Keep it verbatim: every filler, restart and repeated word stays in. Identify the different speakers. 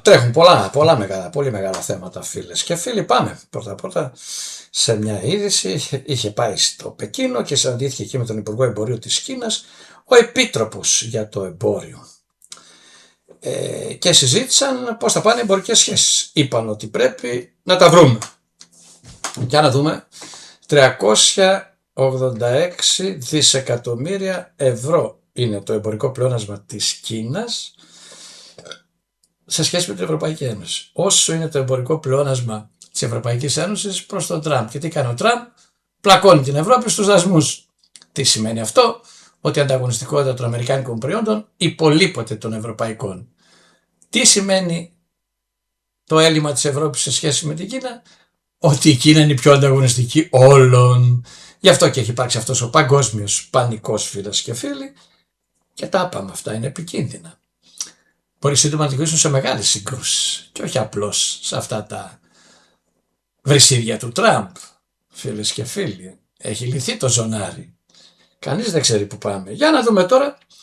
Speaker 1: τρέχουν πολλά, πολλά μεγάλα, πολύ μεγάλα θέματα, φίλες και φίλοι. Πάμε πρώτα πρώτα σε μια είδηση. Είχε πάει στο Πεκίνο και συναντήθηκε εκεί με τον Υπουργό Εμπορίου της Κίνας, ο Επίτροπος για το Εμπόριο. Ε, και συζήτησαν πώς θα πάνε οι εμπορικές σχέσεις. Είπαν ότι πρέπει να τα βρούμε. Για να δούμε. τριακόσια ογδόντα έξι δισεκατομμύρια ευρώ είναι το εμπορικό πλεόνασμα της Κίνας σε σχέση με την Ευρωπαϊκή Ένωση. Όσο είναι το εμπορικό πλεόνασμα της Ευρωπαϊκής Ένωσης προς τον Τραμπ. Και τι κάνει ο Τραμπ? Πλακώνει την Ευρώπη στους δασμούς. Τι σημαίνει αυτό? Ότι η ανταγωνιστικότητα των αμερικάνικων προϊόντων υπολείπεται των ευρωπαϊκών. Τι σημαίνει το έλλειμμα της Ευρώπης σε σχέση με την Κίνα? Ότι η Κίνα είναι η πιο ανταγωνιστική όλων. Γι' αυτό και έχει υπάρξει αυτός ο παγκόσμιος πανικός, φίλες και φίλοι. Και τα είπαμε, αυτά είναι επικίνδυνα. Μπορεί σύντομα να οδηγήσουν σε μεγάλες συγκρούσεις και όχι απλώς σε αυτά τα βρυσίδια του Τραμπ. Φίλες και φίλοι, έχει λυθεί το ζωνάρι. Κανείς δεν ξέρει που πάμε. Για να δούμε τώρα